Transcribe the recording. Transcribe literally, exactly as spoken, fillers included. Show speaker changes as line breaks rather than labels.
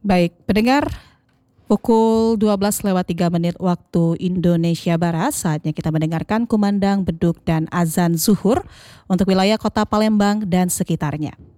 Baik, pendengar, pukul dua belas lewat tiga menit waktu Indonesia Barat, saatnya kita mendengarkan kumandang beduk dan azan zuhur untuk wilayah kota Palembang dan sekitarnya.